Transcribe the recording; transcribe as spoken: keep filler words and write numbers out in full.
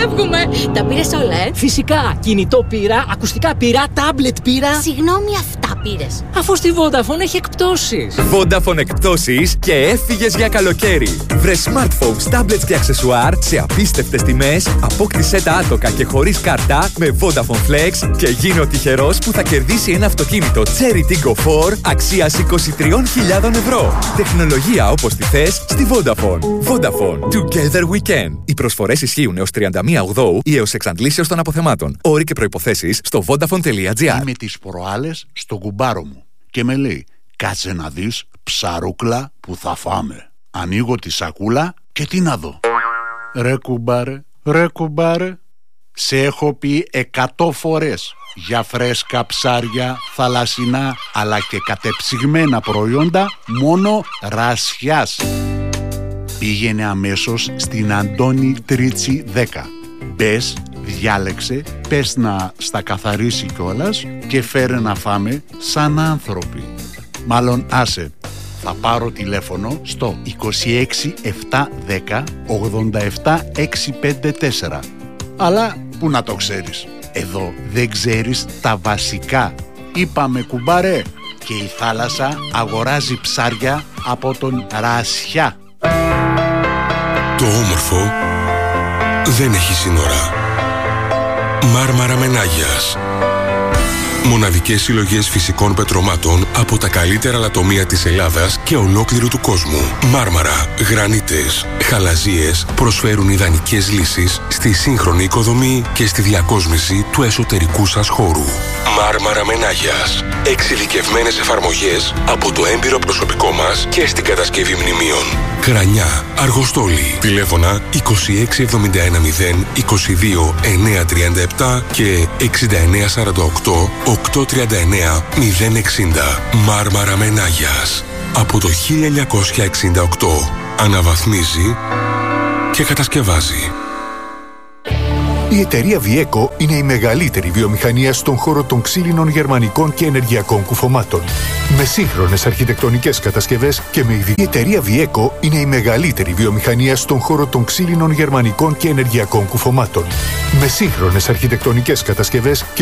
φεύγουμε. Τα πήρες όλα, ε? Φυσικά. Κινητό πήρα, ακουστικά πήρα, τάμπλετ πήρα. Συγγνώμη, αυτά πήρες? Αφού στη Vodafone έχει εκπτώσεις. Vodafone εκπτώσεις και έφυγες για καλοκαίρι. Βρε smartphones, tablets και αξεσουάρ σε απίστευτες τιμές, απόκτησέ τα άτοκα και χωρίς κάρτα με Vodafone Flex και γίνε ο τυχερός που θα κερδίσει ένα αυτοκίνητο Cherry Tiggo φορ αξίας είκοσι τρεις χιλιάδες ευρώ. Τεχνολογία όπως τη θες στη Vodafone. Vodafone. Together we can. Οι προσφορές ισχύουν έως τριάντα μία Οκτωβρίου ή έως εξαντλήσεως των αποθεμάτων. Όροι και προϋποθέσεις στο vodafone τελεία gr. Είμαι τις προάλλες στον κουμπάρο μου και με λέει κάτσε να δεις ψαρούκλα που θα φάμε. Ανοίγω τη σακούλα και τι να δω. Ρε κουμπάρε, ρε κουμπάρε, σε έχω πει εκατό φορές για φρέσκα ψάρια, θαλασσινά αλλά και κατεψυγμένα προϊόντα μόνο Ρασιάς. Πήγαινε αμέσως στην Αντώνη Τρίτσι δέκα. Μπες, διάλεξε, πες να στα καθαρίσει κιόλας και φέρε να φάμε σαν άνθρωποι. Μάλλον άσε, θα πάρω τηλέφωνο στο είκοσι έξι επτακόσια δέκα ογδόντα επτά εξακόσια πενήντα τέσσερα. Αλλά που να το ξέρεις, εδώ δεν ξέρεις τα βασικά. Είπαμε κουμπάρε, και η θάλασσα αγοράζει ψάρια από τον Ρασιά. Το όμορφο δεν έχει σύνορα. Μάρμαρα Μενάγιας. Μοναδικές συλλογές φυσικών πετρωμάτων από τα καλύτερα λατομεία της Ελλάδας και ολόκληρου του κόσμου. Μάρμαρα, γρανίτες, χαλαζίες προσφέρουν ιδανικές λύσεις στη σύγχρονη οικοδομή και στη διακόσμηση του εσωτερικού σας χώρου. Μάρμαρα Μενάγιας. Εξειδικευμένες εφαρμογές από το έμπειρο προσωπικό μας και στην κατασκευή μνημείων. Κρανιά, Αργοστόλη. Τηλέφωνα είκοσι έξι εβδομήντα ένα μηδέν είκοσι δύο εννιακόσια τριάντα επτά και εξήντα εννέα σαράντα οκτώ οκτακόσια τριάντα εννέα μηδέν εξήντα. Μάρμαρα Μενάγιας. Από το χίλια εννιακόσια εξήντα οκτώ αναβαθμίζει και κατασκευάζει. Η εταιρεία Vieco είναι η μεγαλύτερη βιομηχανία στον χώρο των ξύλινων γερμανικών και ενεργειακών κουφωμάτων. Με σύγχρονες αρχιτεκτονικές κατασκευές και με ειδική. Η εταιρεία Vieco είναι η μεγαλύτερη βιομηχανία στον χώρο των ξύλινων γερμανικών και ενεργειακών κουφωμάτων. Με σύγχρονες αρχιτεκτονικές κατασκευές και